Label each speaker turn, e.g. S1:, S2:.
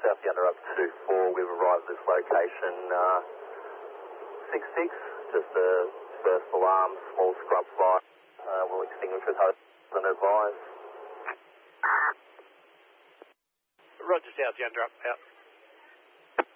S1: South Yander up to 4. We've arrived at this location, 6-6, just a first alarm, small scrub fire. We'll extinguish with host and advise.
S2: Roger, South Yander up, out.